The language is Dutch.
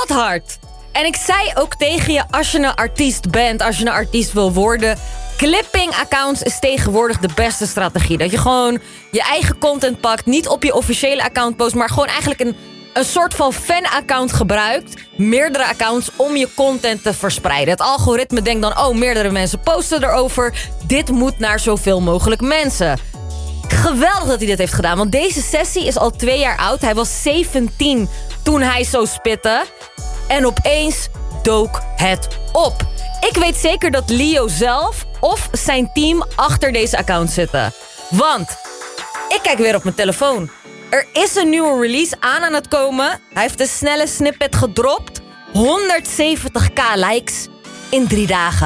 hard. En ik zei ook tegen je, als je een artiest bent, als je een artiest wil worden, clipping accounts is tegenwoordig de beste strategie. Dat je gewoon je eigen content pakt, niet op je officiële account post, maar gewoon eigenlijk een soort van fan-account gebruikt. Meerdere accounts om je content te verspreiden. Het algoritme denkt dan, oh, meerdere mensen posten erover. Dit moet naar zoveel mogelijk mensen. Geweldig dat hij dit heeft gedaan, want deze sessie is al 2 jaar oud. Hij was 17 toen hij zo spitte. En opeens dook het op. Ik weet zeker dat Leo zelf of zijn team achter deze account zitten. Want ik kijk weer op mijn telefoon. Er is een nieuwe release aan het komen. Hij heeft een snelle snippet gedropt. 170k likes in 3 dagen.